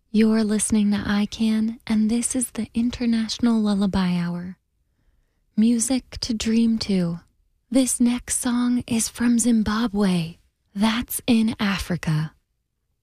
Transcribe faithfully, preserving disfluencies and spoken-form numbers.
You're listening to I Can, and this is the International Lullaby Hour. Music to dream to. This next song is from Zimbabwe. That's in Africa.